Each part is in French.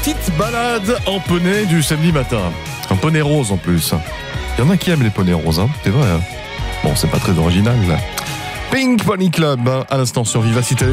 petite balade en poney du samedi matin. Un poney rose en plus. Il y en a qui aiment les poneys roses, hein, c'est vrai. Hein. Bon, c'est pas très original là. Pink Pony Club, hein, à l'instant sur Vivacité.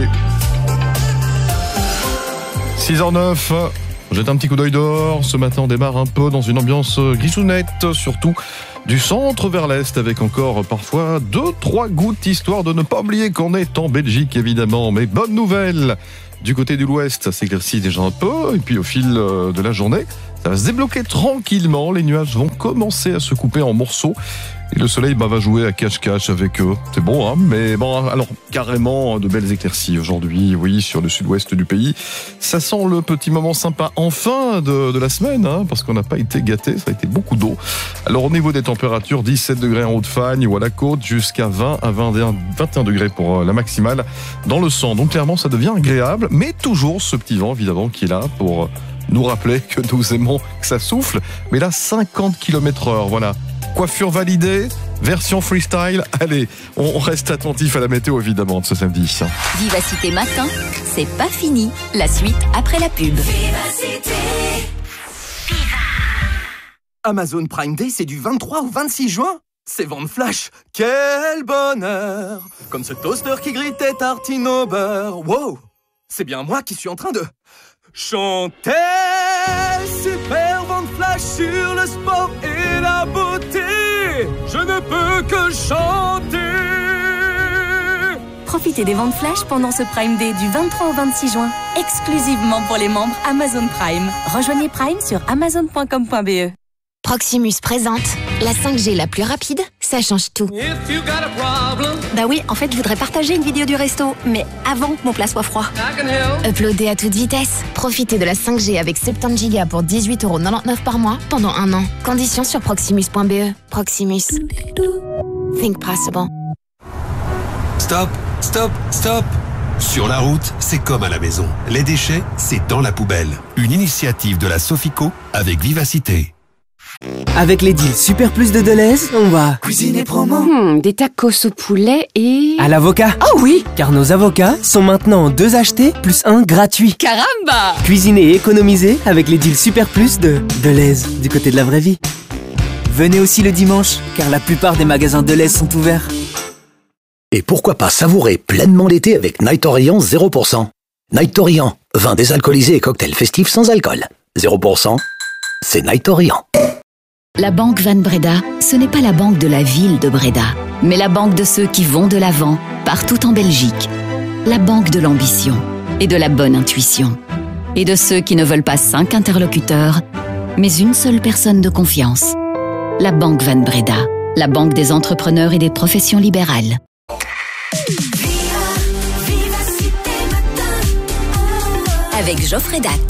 6h09. Jette un petit coup d'œil dehors. Ce matin, on démarre un peu dans une ambiance grisounette, surtout du centre vers l'est, avec encore parfois 2-3 gouttes, histoire de ne pas oublier qu'on est en Belgique, évidemment. Mais bonne nouvelle, du côté de l'ouest, ça s'éclaircit déjà un peu, et puis au fil de la journée, ça va se débloquer tranquillement. Les nuages vont commencer à se couper en morceaux. Et le soleil va jouer à cache-cache avec eux. C'est bon, hein, mais bon, alors carrément de belles éclaircies aujourd'hui, oui, sur le sud-ouest du pays. Ça sent le petit moment sympa, enfin, de la semaine, hein, parce qu'on n'a pas été gâtés, ça a été beaucoup d'eau. Alors au niveau des températures, 17 degrés en Haute-Fagne ou à la côte, jusqu'à 20 à 21 degrés pour la maximale dans le centre. Donc clairement, ça devient agréable, mais toujours ce petit vent, évidemment, qui est là pour nous rappeler que nous aimons que ça souffle. Mais là, 50 km/h, voilà. Coiffure validée, version freestyle. Allez, on reste attentif à la météo évidemment de ce samedi. Vivacité matin, c'est pas fini. La suite après la pub. Vivacité. Amazon Prime Day, c'est du 23 au 26 juin. C'est vente flash. Quel bonheur. Comme ce toaster qui grille tes tartines au beurre. Wow, c'est bien moi qui suis en train de chanter. Super vente flash sur le sport et la beauté. Je ne peux que chanter. Profitez des ventes flash pendant ce Prime Day du 23 au 26 juin, exclusivement pour les membres Amazon Prime. Rejoignez Prime sur amazon.com.be. Proximus présente la 5G la plus rapide, ça change tout. Bah oui, en fait, je voudrais partager une vidéo du resto, mais avant que mon plat soit froid. Uploader à toute vitesse. Profitez de la 5G avec 70 Go pour 18,99€ par mois pendant 1 an. Conditions sur proximus.be. Proximus. Think possible. Stop, stop, stop. Sur la route, c'est comme à la maison. Les déchets, c'est dans la poubelle. Une initiative de la Sofico avec Vivacité. Avec les deals Super Plus de Deleuze, on va Cuisiner promo. Des tacos au poulet et... à l'avocat. Oh oui! Car nos avocats sont maintenant 2 achetés plus 1 gratuit. Caramba! Cuisiner et économiser avec les deals Super Plus de Deleuze, du côté de la vraie vie. Venez aussi le dimanche, car la plupart des magasins Deleuze sont ouverts. Et pourquoi pas savourer pleinement l'été avec Night Orient 0%. Night Orient, vin désalcoolisé et cocktail festif sans alcool. 0%, c'est Night Orient. La Banque Van Breda, ce n'est pas la banque de la ville de Breda, mais la banque de ceux qui vont de l'avant, partout en Belgique. La banque de l'ambition et de la bonne intuition. Et de ceux qui ne veulent pas 5 interlocuteurs, mais une seule personne de confiance. La Banque Van Breda, la banque des entrepreneurs et des professions libérales. Avec Geoffrey Datt.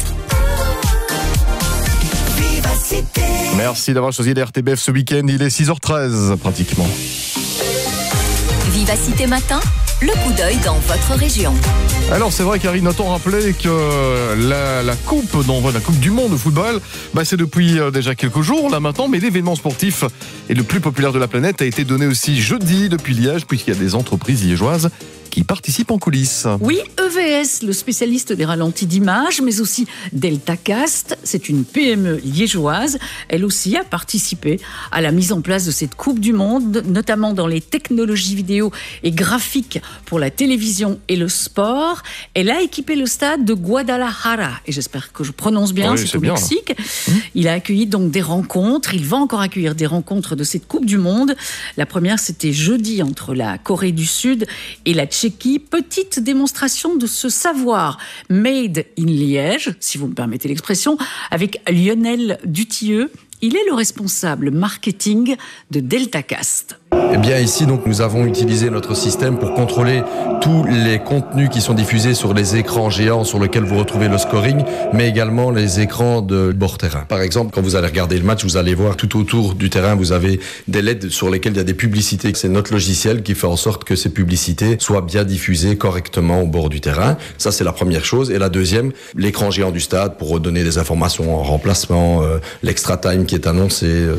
Merci d'avoir choisi les RTBF ce week-end, il est 6h13 pratiquement. Vivacité matin, le coup d'œil dans votre région. Alors c'est vrai Karine, notons rappeler que la coupe du monde de football, c'est depuis déjà quelques jours là maintenant, mais l'événement sportif et le plus populaire de la planète a été donné aussi jeudi depuis Liège, puisqu'il y a des entreprises liégeoises qui participent en coulisses. Oui, EVS, le spécialiste des ralentis d'image, mais aussi Deltacast, c'est une PME liégeoise. Elle aussi a participé à la mise en place de cette Coupe du Monde, notamment dans les technologies vidéo et graphiques pour la télévision et le sport. Elle a équipé le stade de Guadalajara, et j'espère que je prononce bien, oui, c'est au bien. Mexique. Il a accueilli donc des rencontres, il va encore accueillir des rencontres de cette Coupe du Monde. La première, c'était jeudi entre la Corée du Sud et la Tchéquie. Petite démonstration de ce savoir made in Liège, si vous me permettez l'expression, avec Lionel Dutilleux. Il est le responsable marketing de Deltacast. Eh bien ici donc nous avons utilisé notre système pour contrôler tous les contenus qui sont diffusés sur les écrans géants sur lesquels vous retrouvez le scoring, mais également les écrans de bord terrain. Par exemple, quand vous allez regarder le match, vous allez voir tout autour du terrain, vous avez des LED sur lesquels il y a des publicités. C'est notre logiciel qui fait en sorte que ces publicités soient bien diffusées correctement au bord du terrain. Ça c'est la première chose. Et la deuxième, l'écran géant du stade pour redonner des informations en remplacement, l'extra time qui est annoncé,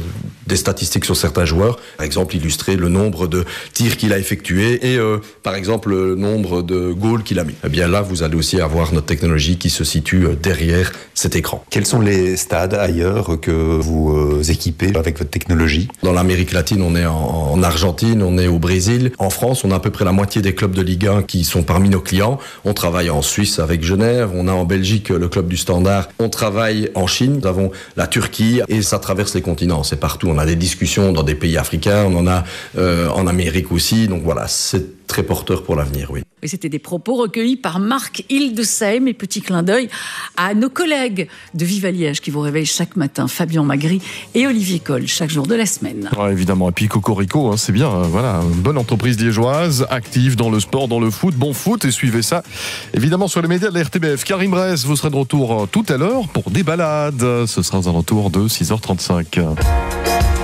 des statistiques sur certains joueurs. Par exemple, illustrer le nombre de tirs qu'il a effectués et par exemple le nombre de goals qu'il a mis. Eh bien là, vous allez aussi avoir notre technologie qui se situe derrière cet écran. Quels sont les stades ailleurs que vous équipez avec votre technologie? Dans l'Amérique latine, on est en Argentine, on est au Brésil. En France, on a à peu près la moitié des clubs de Ligue 1 qui sont parmi nos clients. On travaille en Suisse avec Genève, on a en Belgique le club du Standard, on travaille en Chine, nous avons la Turquie et ça traverse les continents, c'est partout. On a des discussions dans des pays africains, on en a en Amérique aussi, donc voilà, c'est très porteur pour l'avenir, oui. Et c'était des propos recueillis par Marc Hildesheim et petit clin d'œil à nos collègues de Viva Liège qui vous réveillent chaque matin, Fabien Magri et Olivier Coll, chaque jour de la semaine. Ouais, évidemment, et puis Cocorico, c'est bien, voilà, une bonne entreprise liégeoise, active dans le sport, dans le foot, bon foot, et suivez ça évidemment sur les médias de la RTBF. Karim Bress, vous serez de retour tout à l'heure pour des balades, ce sera aux alentours de 6h35.